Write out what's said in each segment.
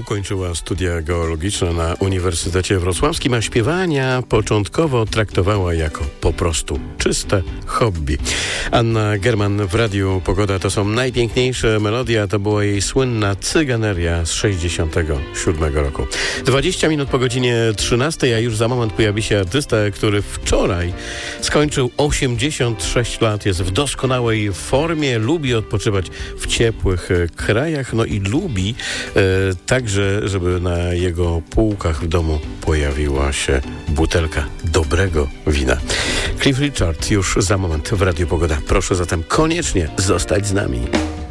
Ukończyła studia geologiczne na Uniwersytecie Wrocławskim, a śpiewania początkowo traktowała jako po prostu czyste hobby. Anna German w Radiu Pogoda. To są najpiękniejsze melodie, a to była jej słynna Cyganeria z 67 roku. 20 minut po godzinie 13, a już za moment pojawi się artysta, który wczoraj skończył 86 lat, jest w doskonałej formie, lubi odpoczywać w ciepłych krajach, no i lubi także, żeby na jego półkach w domu pojawiła się butelka dobrego wina. Cliff Richard już za moment w Radiu Pogoda. Proszę zatem koniecznie zostać z nami.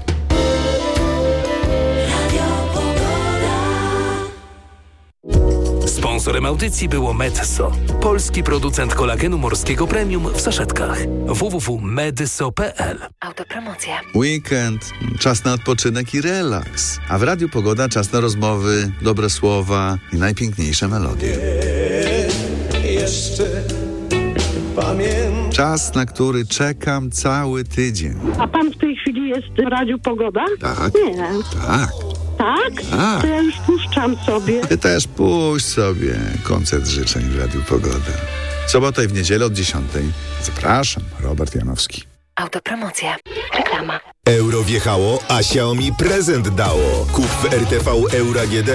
Sponsorem audycji było Medyso, polski producent kolagenu morskiego premium w saszetkach. www.medyso.pl. Autopromocja. Weekend, czas na odpoczynek i relaks. A w Radiu Pogoda czas na rozmowy, dobre słowa i najpiękniejsze melodie. Jeszcze pamiętam. Czas, na który czekam cały tydzień. A pan w tej chwili jest w Radiu Pogoda? Tak? Nie. Tak. Tak? Tak. To ja już puszczam sobie. Ty też puść sobie koncert życzeń w Radiu Pogoda. W sobotę i w niedzielę od 10:00. Zapraszam, Robert Janowski. Autopromocja. Reklama. Euro wjechało, a Xiaomi prezent dało. Kup w RTV Euro AGD